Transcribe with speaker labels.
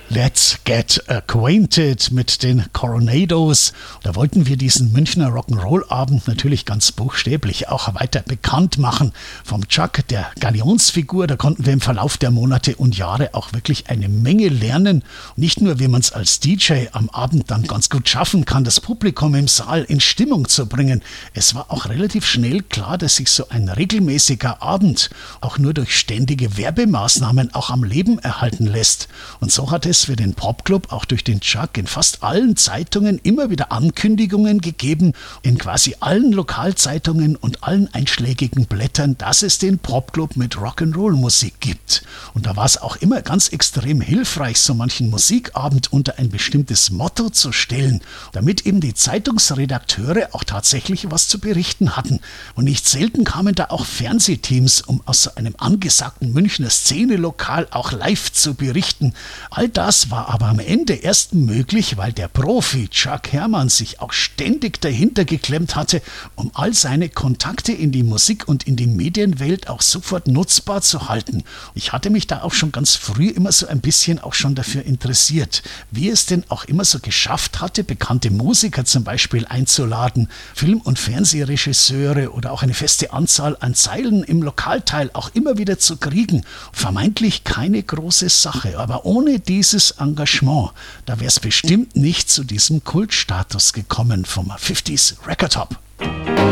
Speaker 1: Let's Get Acquainted mit den Coronados. Da wollten wir diesen Münchner Rock'n'Roll-Abend natürlich ganz buchstäblich auch weiter bekannt machen. Vom Chuck, der Galionsfigur, da konnten wir im Verlauf der Monate und Jahre auch wirklich eine Menge lernen. Nicht nur, wie man es als DJ am Abend dann ganz gut schaffen kann, das Publikum im Saal in Stimmung zu bringen. Es war auch relativ schnell klar, dass sich so ein regelmäßiger Abend auch nur durch ständige Werbemaßnahmen auch am Leben erhalten lässt. Und so hat es für den Popclub auch durch den Chuck in fast allen Zeitungen immer wieder Ankündigungen gegeben, in quasi allen Lokalzeitungen und allen einschlägigen Blättern, dass es den Popclub mit Rock'n'Roll-Musik gibt. Und da war es auch immer ganz extrem hilfreich, so manchen Musikabend unter ein bestimmtes Motto zu stellen, damit eben die Zeitungsredakteure auch tatsächlich was zu berichten hatten. Und nicht selten kamen da auch Fernsehteams, um aus so einem angesagten Münchner Szenelokal auch live zu berichten. All das war aber am Ende erst möglich, weil der Profi Chuck Hermann sich auch ständig dahinter geklemmt hatte, um all seine Kontakte in die Musik- und in die Medienwelt auch sofort nutzbar zu halten. Ich hatte mich da auch schon ganz früh immer so ein bisschen auch schon dafür interessiert, wie es denn auch immer so geschafft hatte, bekannte Musiker zum Beispiel einzuladen, Film- und Fernsehregisseure oder auch eine feste Anzahl an Zeilen im Lokalteil auch immer wieder zu kriegen. Vermeintlich keine große Sache, aber ohne dieses Engagement, da wäre es bestimmt nicht zu diesem Kultstatus gekommen vom 50s Record Hop.